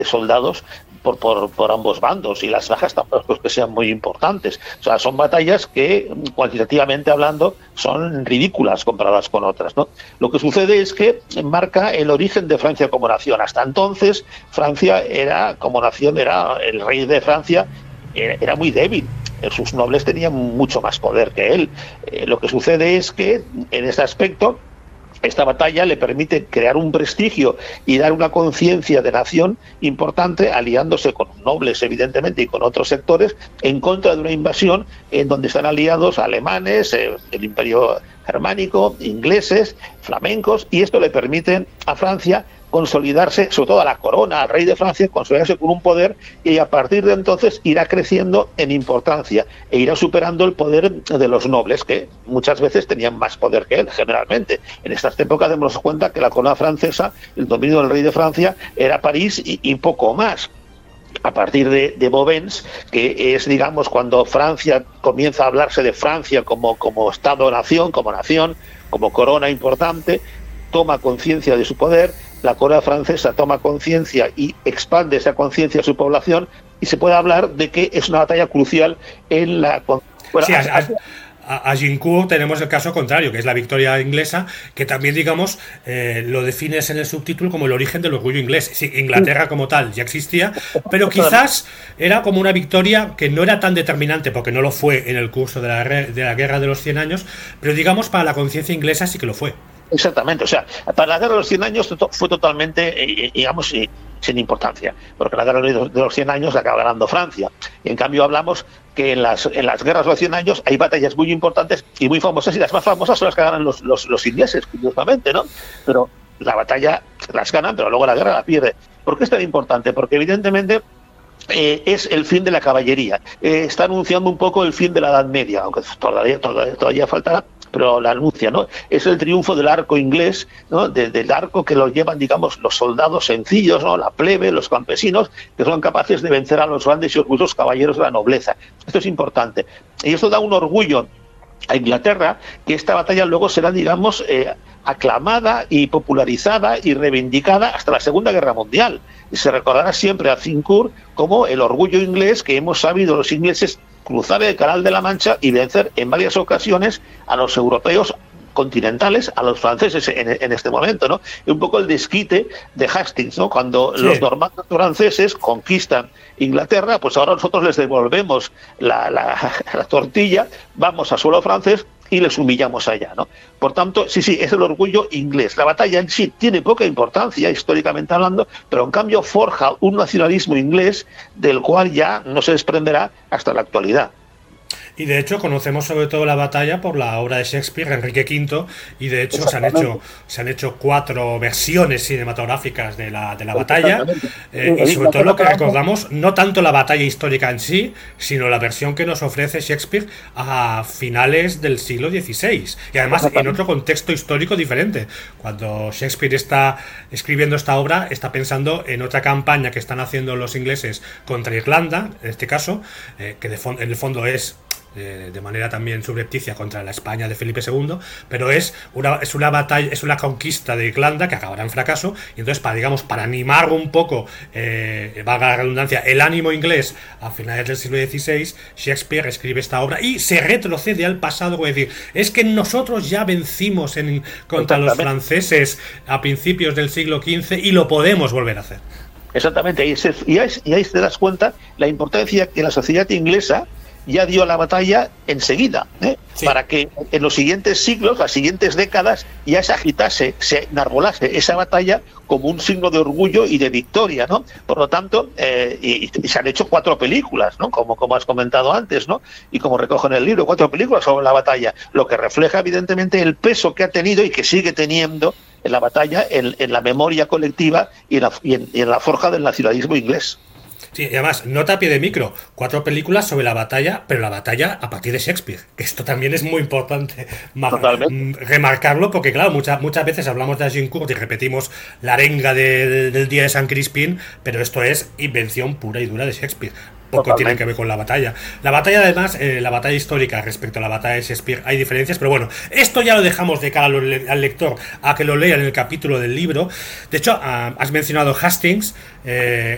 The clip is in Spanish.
soldados por ambos bandos, y las bajas tampoco es que sean muy importantes. O sea, son batallas que, cuantitativamente hablando, son ridículas comparadas con otras, ¿no? Lo que sucede es que marca el origen de Francia como nación. Hasta entonces, Francia como nación, el rey de Francia era muy débil. Sus nobles tenían mucho más poder que él. Lo que sucede es que, en ese aspecto, esta batalla le permite crear un prestigio y dar una conciencia de nación importante, aliándose con nobles, evidentemente, y con otros sectores, en contra de una invasión en donde están aliados alemanes, el Imperio Germánico, ingleses, flamencos, y esto le permite a Francia consolidarse, sobre todo a la corona, al rey de Francia, consolidarse con un poder, y a partir de entonces irá creciendo en importancia e irá superando el poder de los nobles, que muchas veces tenían más poder que él, generalmente. En estas épocas demos cuenta que la corona francesa, el dominio del rey de Francia, era París y poco más. A partir de Beauvais, que es, digamos, cuando Francia comienza a hablarse de Francia como Estado-nación, como corona importante, toma conciencia de su poder, la corona francesa toma conciencia y expande esa conciencia a su población, y se puede hablar de que es una batalla crucial en la... Bueno, sí, a Agincourt tenemos el caso contrario, que es la victoria inglesa, que también, digamos, lo defines en el subtítulo como el origen del orgullo inglés. Sí, Inglaterra como tal ya existía, pero quizás era como una victoria que no era tan determinante, porque no lo fue en el curso de la Guerra de los 100 años, pero digamos para la conciencia inglesa sí que lo fue. Exactamente, o sea, para la Guerra de los 100 años fue totalmente, digamos, sin importancia, porque la Guerra de los 100 años la acaba ganando Francia. Y en cambio hablamos que en las guerras de los 100 años hay batallas muy importantes y muy famosas, y las más famosas son las que ganan los ingleses, curiosamente, ¿no? Pero la batalla las ganan, pero luego la guerra la pierde. ¿Por qué es tan importante? Porque evidentemente es el fin de la caballería. Está anunciando un poco el fin de la Edad Media, aunque todavía faltará, pero la anuncia, ¿no? Es el triunfo del arco inglés, ¿no? Del arco que lo llevan, digamos, los soldados sencillos, ¿no? La plebe, los campesinos, que son capaces de vencer a los grandes y orgullosos caballeros de la nobleza. Esto es importante. Y esto da un orgullo a Inglaterra, que esta batalla luego será, digamos, aclamada y popularizada y reivindicada hasta la Segunda Guerra Mundial. Y se recordará siempre a Agincourt como el orgullo inglés, que hemos sabido los ingleses cruzar el Canal de la Mancha y vencer en varias ocasiones a los europeos continentales, a los franceses en este momento, ¿no? Y un poco el desquite de Hastings, ¿no? Cuando los normandos franceses conquistan Inglaterra, pues ahora nosotros les devolvemos la tortilla, vamos a suelo francés y les humillamos allá, ¿no? Por tanto, sí, es el orgullo inglés. La batalla en sí tiene poca importancia, históricamente hablando, pero en cambio forja un nacionalismo inglés del cual ya no se desprenderá hasta la actualidad. Y de hecho conocemos sobre todo la batalla por la obra de Shakespeare, Enrique V, y de hecho se han hecho 4 versiones cinematográficas de la batalla, y sobre todo lo que recordamos, no tanto la batalla histórica en sí, sino la versión que nos ofrece Shakespeare a finales del siglo XVI, y además en otro contexto histórico diferente. Cuando Shakespeare está escribiendo esta obra, está pensando en otra campaña que están haciendo los ingleses contra Irlanda, en este caso, que en el fondo es de manera también subrepticia contra la España de Felipe II, pero es una batalla, es una conquista de Irlanda que acabará en fracaso, y entonces para animar un poco, valga la redundancia, el ánimo inglés a finales del siglo XVI, Shakespeare escribe esta obra y se retrocede al pasado, es decir, es que nosotros ya vencimos contra los franceses a principios del siglo XV y lo podemos volver a hacer. Exactamente, y ahí te das cuenta la importancia que la sociedad inglesa ya dio la batalla enseguida, para que en los siguientes siglos, las siguientes décadas, ya se agitase, se enarbolase esa batalla como un signo de orgullo y de victoria, ¿no? Por lo tanto, y se han hecho 4 películas, ¿no? Como has comentado antes, ¿no? Y como recoge en el libro, 4 películas sobre la batalla, lo que refleja evidentemente el peso que ha tenido y que sigue teniendo en la batalla, en la memoria colectiva y en la forja del nacionalismo inglés. Sí, y además, nota a pie de micro, 4 películas sobre la batalla, pero la batalla a partir de Shakespeare. Esto también es muy importante remarcarlo, porque claro, muchas veces hablamos de Agincourt y repetimos la arenga del día de San Crispín, pero esto es invención pura y dura de Shakespeare. Poco tiene que ver con la batalla. La batalla, además, la batalla histórica respecto a la batalla de Shakespeare hay diferencias, pero bueno, esto ya lo dejamos de cara al lector a que lo lea en el capítulo del libro. De hecho, has mencionado Hastings.